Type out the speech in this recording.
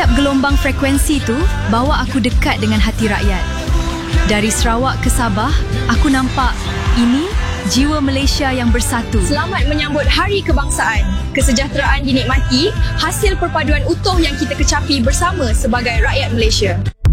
Setiap gelombang frekuensi tu bawa aku dekat dengan hati rakyat. Dari Sarawak ke Sabah, aku nampak ini jiwa Malaysia yang bersatu. Selamat menyambut Hari Kebangsaan. Kesejahteraan dinikmati, hasil perpaduan utuh yang kita kecapi bersama sebagai rakyat Malaysia.